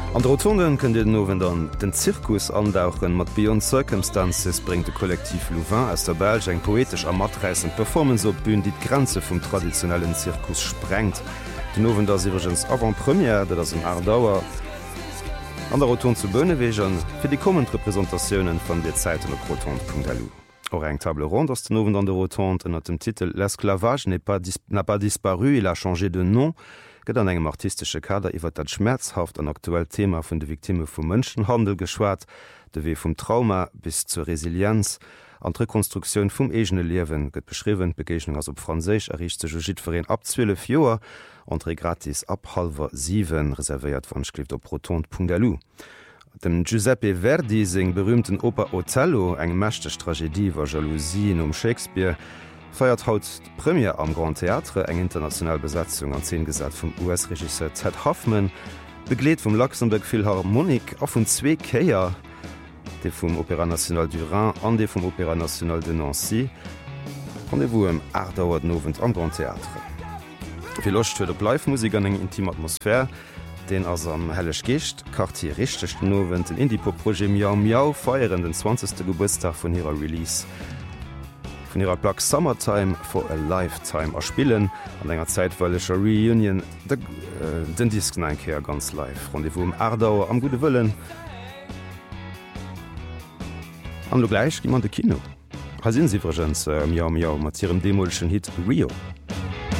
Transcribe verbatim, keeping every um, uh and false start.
An der Rotonden kën Di nowen dann den Zirkus andauchen mat Beyond Circumstances bringt de Kollektiv Louvain aus der Belg eng poetisch am matreisend Performance op bün dit Grenze vum traditionellen Zirkus sprengt. Den nowen der Sigens avantpremier, dat ass im Ardauer an der Roton zu Bënnewegern fir die kommend Repräsentatiounen van der Zeiten op Roton punkt l u. Or eng table rond ass den nowen an der Roton ennner dem Titel L'esclavage n'est pas, dis n'a pas disparu, il a changé de nom, gët an engem artistische Kader iwwer dat schmerzhaft an aktuell Thema vun de Viktime vum Mënschenhandel geschwaart, de wee vum Trauma bis zur Resilienz, an Rekonstruktionun vum egene Liewen gëtt beschriwen, Begeichung ass op Fraéich errichte Jojitverein ab zwölf Joer an re gratis ab halber sieben reservéiert wann skrift op Roton punkt l u. Dem Giuseppe Verdi seg berühmten Oper Othello, eng mechteg Tragédie war Jalousien um Shakespeare, feiert haut Premier am Grand Theatre eng international Besetzung an zehn Gesat vum U S-Regisseur Ted Hoffman, begleet vum Luxemburg Philharmonik a vun zwee Käier, de vum Opéra National du Rhin an de vum Opéra National de Nancy, an e wo em Ardauer nowen am Grand Theatre. Vi locht huet op Live-Musik an eng intim Atmosphär, den ass am hellech Gecht, Quartier richtechten nowen den Indie-Pop-Proje Miau Miau feieren den zwanzigsten Geburtstag vun ihrer Release. Von ihrer Plaque Summertime for a Lifetime erspillen, an enger zeitweilecher Reunion de, äh, den Disken einkeer ganz live. Rendezvous im Ardauer am gute Wëllen. An lo gleich gi man de Kino. Ha sinn sie vergens äh, Miau Miau mat ihrem demolschen Hit Rio.